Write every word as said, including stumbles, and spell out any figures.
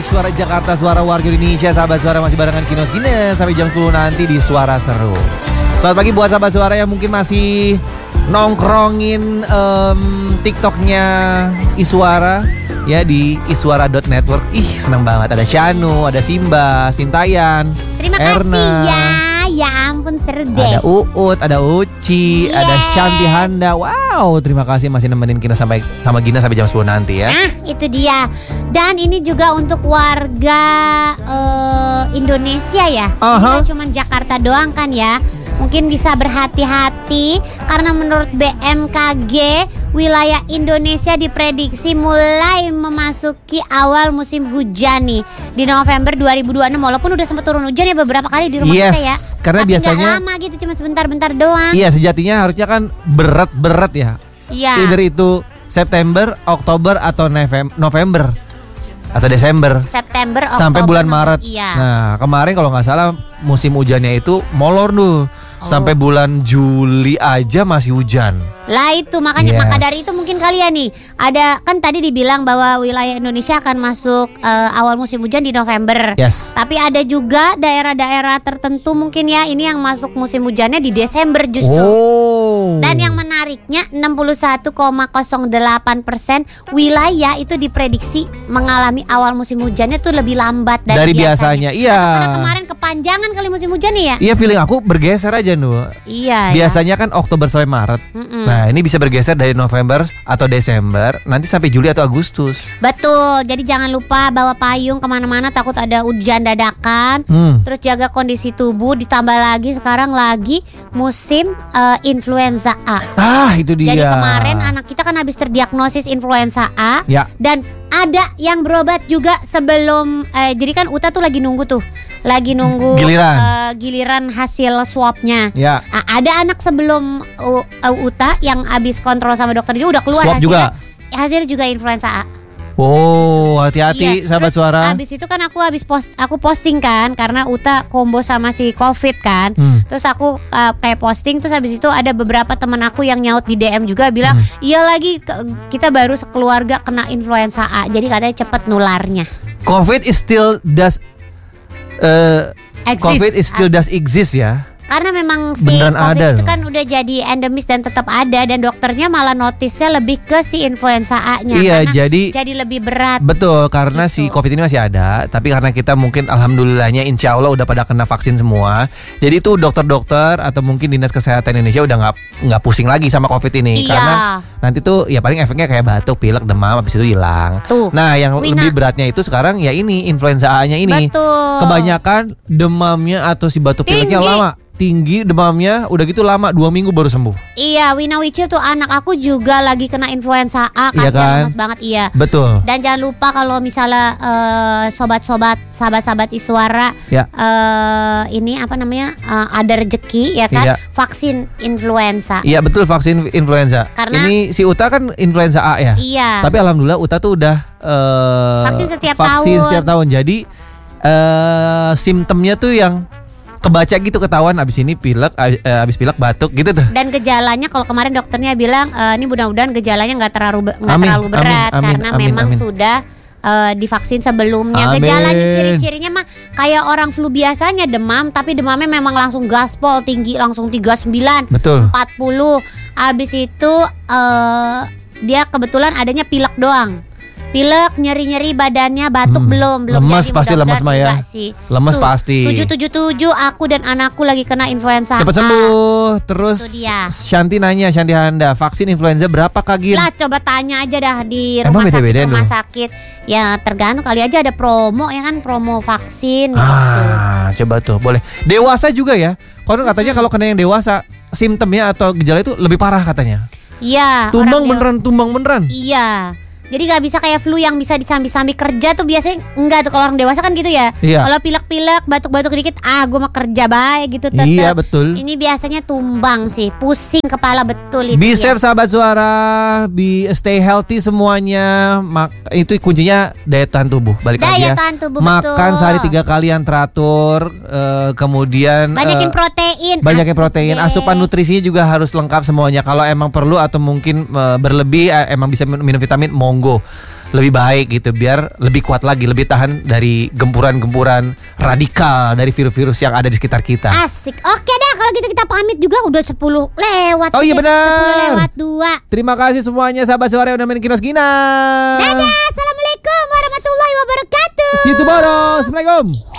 Suara Jakarta, suara warga Indonesia. Sahabat suara masih barengan Kinos Gines sampai jam sepuluh nanti di Suara Seru. Selamat pagi buat sahabat suara yang mungkin masih nongkrongin um, TikToknya Iswara ya di iswara dot network. Ih seneng banget, ada Shanu, ada Simba, Sintayan, terima Erna, kasih ya. Ya ampun seru deh. ada Uut, ada Uci, Yes. ada Shanti Handa. Wow, terima kasih masih nemenin Gina sampai sama Gina sampai jam sepuluh nanti ya. Nah itu dia. Dan ini juga untuk warga uh, Indonesia ya. Aha. Tidak cuma Jakarta doang kan ya. Mungkin bisa berhati-hati karena menurut B M K G wilayah Indonesia diprediksi mulai memasuki awal musim hujan nih di November dua ribu dua puluh enam. Walaupun udah sempat turun hujan ya beberapa kali di rumah Yes, kita ya. karena Tapi biasanya nggak lama gitu, cuma sebentar-bentar doang. Iya, sejatinya harusnya kan berat-berat ya. Iya. Either itu September, Oktober atau Novem- November atau Desember September, Oktober, sampai bulan November, Maret. Iya. Nah, kemarin kalau nggak salah musim hujannya itu molor tuh. Oh. Sampai bulan Juli aja masih hujan. Lah itu makanya Yes. maka dari itu mungkin kalian nih ada kan tadi dibilang bahwa wilayah Indonesia akan masuk uh, awal musim hujan di November. Yes. Tapi ada juga daerah-daerah tertentu mungkin ya ini yang masuk musim hujannya di Desember justru. Oh. Dan yang menariknya enam puluh satu koma nol delapan persen wilayah itu diprediksi mengalami awal musim hujannya tuh lebih lambat dari, Dari biasanya. Iya. Atau karena kemarin kepanjangan kali musim hujan nih ya. Iya, feeling aku bergeser aja Nuh. Iya. Biasanya kan Oktober sampai Maret. Mm-mm. Nah, ini bisa bergeser dari November atau Desember nanti sampai Juli atau Agustus. Betul, jadi jangan lupa bawa payung kemana-mana takut ada hujan dadakan. Hmm. Terus jaga kondisi tubuh, ditambah lagi sekarang lagi musim uh, influenza A. Ah, itu dia. Jadi kemarin anak kita kan habis terdiagnosis influenza A. Ya. Dan ada yang berobat juga sebelum eh, jadi kan Uta tuh lagi nunggu tuh. Lagi nunggu Giliran. eh, giliran hasil swabnya. Ya. Nah, ada anak sebelum uh, uh, Uta yang habis kontrol sama dokter dia udah keluar Swab hasilnya. juga? Hasilnya juga influenza A. Oh, hati-hati Iya, sahabat terus suara. abis itu kan aku habis post, aku posting kan karena Uta combo sama si Covid kan. Hmm. Terus aku uh, kayak posting, terus habis itu ada beberapa teman aku yang nyaut di D M juga bilang, Hmm. iya lagi ke- kita baru sekeluarga kena influenza A, jadi katanya cepet nularnya. COVID is still does uh, Exist. COVID is still does exist ya. Karena memang si Beneran Covid ada itu loh. kan udah jadi endemis dan tetap ada, dan dokternya malah notisnya lebih ke si influenza A-nya. Iya, karena jadi- jadi lebih berat. Betul, karena si Gitu. COVID ini masih ada, tapi karena kita mungkin alhamdulillahnya insya Allah udah pada kena vaksin semua. Jadi itu dokter-dokter atau mungkin dinas kesehatan Indonesia udah nggak nggak pusing lagi sama COVID ini. Iya. Karena nanti tuh ya paling efeknya kayak batuk, pilek, demam, habis itu hilang. Tuh. Nah, yang Wina. lebih beratnya itu sekarang ya ini influenza A-nya ini. Betul. Kebanyakan demamnya atau si batuk pileknya Tinggi. lama. Tinggi demamnya udah gitu lama dua minggu baru sembuh. Iya, Wina Wicil tuh anak aku juga lagi kena influenza A, Iya kasihan kan? lemes banget iya. Betul. Dan jangan lupa kalau misalnya eh, sobat-sobat, sahabat-sahabat Iswara Ya. eh, ini apa namanya eh, ada rezeki ya kan, Iya. vaksin influenza. Iya betul, vaksin influenza. Karena- ini si Uta kan influenza A ya. Iya. Tapi alhamdulillah Uta tuh udah eh, Vaksin setiap vaksin tahun. setiap tahun. Jadi eh, simptomnya tuh yang kebaca gitu, ketahuan abis ini pilek, abis, eh, abis pilek batuk gitu tuh. Dan gejalanya kalau kemarin dokternya bilang eh, ini mudah-mudahan gejalanya nggak terlalu be- nggak Amin, terlalu berat amin, amin, karena amin, memang amin. sudah eh, divaksin sebelumnya. Amin. Gejalanya ciri-cirinya mah kayak orang flu biasanya, demam, tapi demamnya memang langsung gaspol tinggi, langsung tiga puluh sembilan, Betul. empat puluh. Habis itu eh, dia kebetulan adanya pilek doang. Pilek, nyeri-nyeri badannya, batuk Hmm. belum, belum Lemes jadi, pasti, mudah-mudahan lemes mah ya. enggak sih. Lemes pasti. tujuh tujuh tujuh aku dan anakku lagi kena influenza Cepat A. sembuh. Terus Itu dia. Shanti nanya, Shanti Handa, vaksin influenza berapa Kak Gin? Lah coba tanya aja dah di Emang rumah sakit beda-beda rumah dong? sakit. Ya tergantung kali aja ada promo ya kan, promo vaksin gitu. Ah, coba tuh, boleh. Dewasa juga ya. Konon katanya kalau kena yang dewasa, simptomnya atau gejala itu lebih parah katanya. Iya. Tumbang orang dewa- beneran, tumbang beneran. Iya. Jadi gak bisa kayak flu yang bisa disambi-sambi kerja tuh biasanya enggak tuh kalau orang dewasa kan gitu ya. Iya. Kalau pilek-pilek, batuk-batuk dikit, ah gue mah kerja baik gitu tetep. Iya, betul. Ini biasanya tumbang sih, pusing kepala betul itu. Be ya. safe sahabat suara, be stay healthy semuanya. Mak itu kuncinya daya tahan tubuh. Balik lagi Daya ya. tahan tubuh, Makan betul. sehari tiga kali yang teratur, eh, kemudian Banyakin eh, protein. banyakin asik protein. deh. Asupan nutrisinya juga harus lengkap semuanya. Kalau emang perlu atau mungkin eh, berlebih, eh, emang bisa minum vitamin, monggo. lebih baik gitu, biar lebih kuat lagi, lebih tahan dari gempuran-gempuran radikal dari virus-virus yang ada di sekitar kita. Asik. Oke dah, kalau gitu kita pamit juga, udah sepuluh lewat. Oh iya benar. sepuluh lewat dua. Terima kasih semuanya sahabat suara yang udah main Kinos Gina. Dadah, assalamualaikum warahmatullahi wabarakatuh. See you tomorrow. Assalamualaikum.